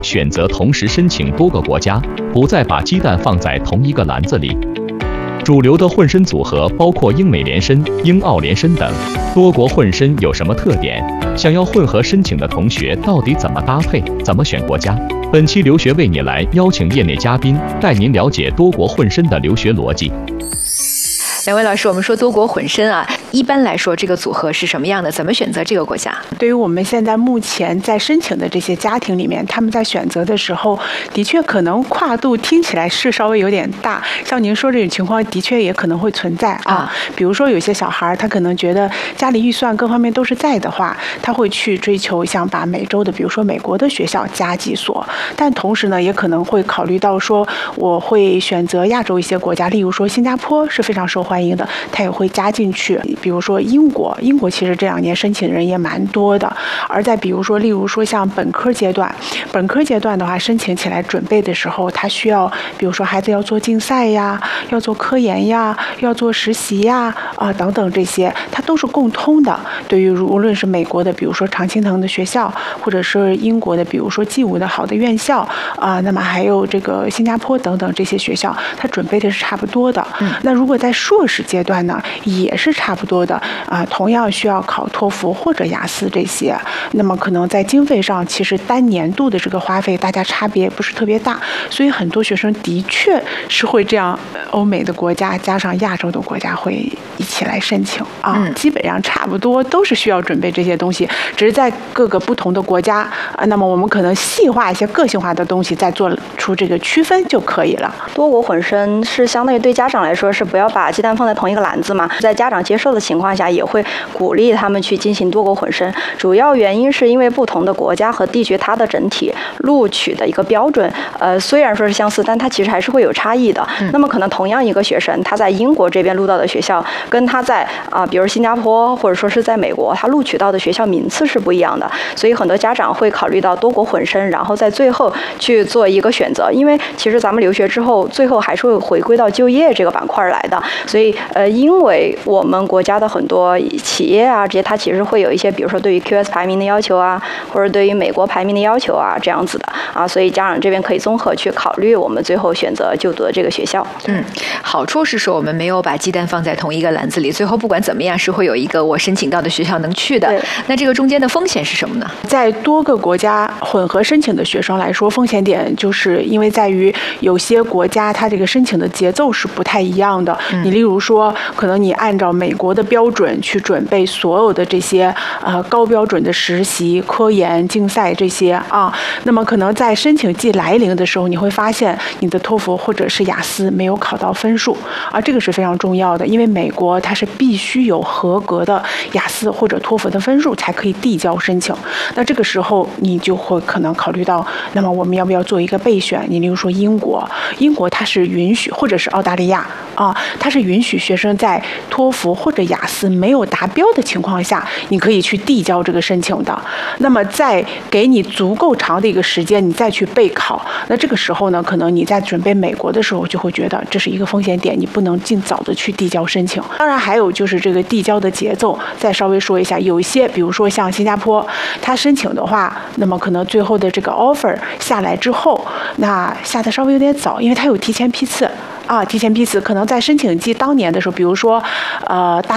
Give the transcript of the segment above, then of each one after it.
选择同时申请多个国家，不再把鸡蛋放在同一个篮子里。主流的混申组合包括英美联申、英澳联申等。多国混申有什么特点？想要混合申请的同学到底怎么搭配？怎么选国家？本期留学为你来邀请业内嘉宾，带您了解多国混申的留学逻辑。 两位老师，我们说多国混申啊，一般来说这个组合是什么样的？怎么选择这个国家？ 对于我们现在目前在申请的这些家庭里面，他们在选择的时候，的确可能跨度听起来是稍微有点大。像您说这种情况，的确也可能会存在啊。比如说有些小孩他可能觉得家里预算各方面都是在的话，他会去追求想把美洲的，比如说美国的学校加几所，但同时呢，也可能会考虑到说，我会选择亚洲一些国家，例如说新加坡是非常受欢迎的，他也会加进去。比如说英国其实这2年申请人也蛮多的。而再比如说，例如说像本科阶段的话，申请起来准备的时候，他需要，比如说孩子要做竞赛呀，要做科研呀，要做实习呀，等等这些，它都是共通的。对于无论是美国的，比如说常青藤的学校，或者是英国的，比如说G5的好的院校那么还有这个新加坡等等这些学校，它准备的是差不多的。那如果在硕士阶段呢，也是差不多的同样需要考托福或者雅思这些。那么可能在经费上，其实单年度的这个花费大家差别不是特别大，所以很多学生的确是会这样，欧美的国家加上亚洲的国家会一起来申请基本上差不多都是需要准备这些东西，只是在各个不同的国家那么我们可能细化一些个性化的东西，再做出这个区分就可以了。 多国混申是相当于对家长来说是不要把鸡蛋放在同一个篮子嘛，在家长接受的情况下，也会鼓励他们去进行多国混申。主要原因是因为不同的国家和地区，它的整体录取的一个标准，虽然说是相似，但它其实还是会有差异的。那么可能同样一个学生，他在英国这边录到的学校，跟他在比如新加坡或者说是在美国，他录取到的学校名次是不一样的。所以很多家长会考虑到多国混申，然后在最后去做一个选择。因为其实咱们留学之后，最后还是会回归到就业这个板块来的。所以因为我们国家的很多企业这些它其实会有一些，比如说对于 QS 排名的要求或者对于美国排名的要求这样子的所以家长这边可以综合去考虑我们最后选择就读的这个学校。 好处是说我们没有把鸡蛋放在同一个篮子里，最后不管怎么样是会有一个我申请到的学校能去的。那这个中间的风险是什么呢？ 在多个国家混合申请的学生来说，风险点就是因为在于有些国家它这个申请的节奏是不太一样的。你例如说，可能你按照美国的标准去准备所有的这些高标准的实习、科研、竞赛这些那么可能在申请季来临的时候，你会发现你的托福或者是雅思没有考到分数这个是非常重要的，因为美国它是必须有合格的雅思或者托福的分数才可以递交申请。那这个时候你就会可能考虑到，那么我们要不要做一个备选？你例如说英国它是允许，或者是澳大利亚它是允许学生在托福或者雅思没有达标的情况下，你可以去递交这个申请的。那么在给你足够长的一个时间，你再去备考。那这个时候呢，可能你在准备美国的时候，就会觉得这是一个风险点，你不能尽早的去递交申请。当然还有就是这个递交的节奏，再稍微说一下，有一些比如说像新加坡，它申请的话，那么可能最后的这个 offer 下来之后，那下的稍微有点早，因为它有提前批次。提前批次可能在申请季当年的时候，比如说大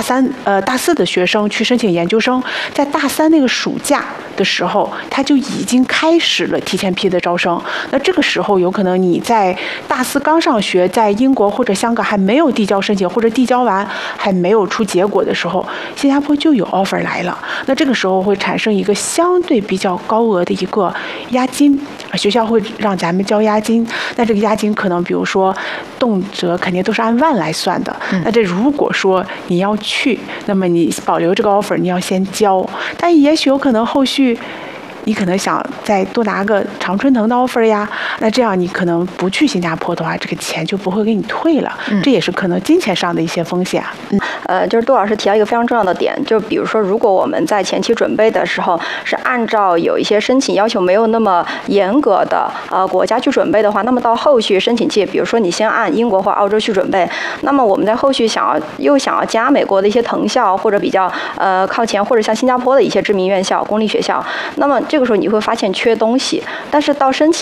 4的学生去申请研究生，在大3那个暑假的时候，他就已经开始了提前批的招生。那这个时候有可能你在大4刚上学，在英国或者香港还没有递交申请，或者递交完还没有出结果的时候，新加坡就有 offer 来了。那这个时候会产生一个相对比较高额的一个押金，学校会让咱们交押金。那这个押金可能比如说动辄肯定都是按万来算的。那这如果说你要去，那么你保留这个 offer 你要先交，但也许有可能后续你可能想再多拿个常春藤的 offer 呀，那这样你可能不去新加坡的话，这个钱就不会给你退了。这也是可能金钱上的一些风险。 就是杜老师提到一个非常重要的点，就比如说如果我们在前期准备的时候是按照有一些申请要求没有那么严格的国家去准备的话，那么到后续申请季，比如说你先按英国或澳洲去准备，那么我们在后续想要加美国的一些藤校或者比较靠前，或者像新加坡的一些知名院校、公立学校，那么这个时候你会发现缺东西，但是到申请